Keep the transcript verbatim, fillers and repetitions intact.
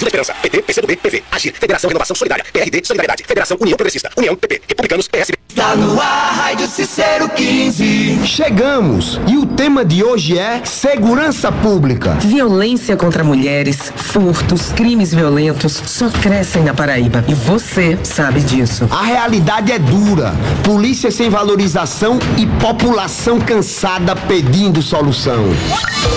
Partido da Esperança, P T, P C do B, P V, Agir, Federação Renovação Solidária, P R D, Solidariedade, Federação União Progressista, União, P P, Republicanos, P S B. Tá no ar, Rádio Cicero quinze. Chegamos e o tema de hoje é segurança pública. Violência contra mulheres, furtos, crimes violentos só crescem na Paraíba e você sabe disso. A realidade é dura, polícia sem valorização e população cansada pedindo solução.